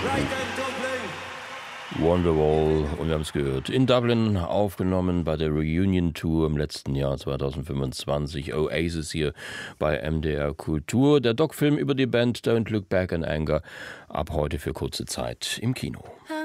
Wonderwall, und wir haben es gehört, in Dublin aufgenommen bei der Reunion Tour im letzten Jahr 2025. Oasis hier bei MDR Kultur. Der Doc-Film über die Band Don't Look Back in Anger ab heute für kurze Zeit im Kino.